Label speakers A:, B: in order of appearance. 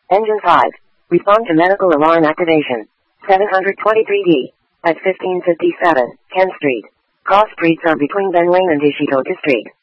A: Engine 5. Respond to medical alarm activation. 723D. At 1557, Kent Street. Cross streets are between Ben Lane and Ishito District.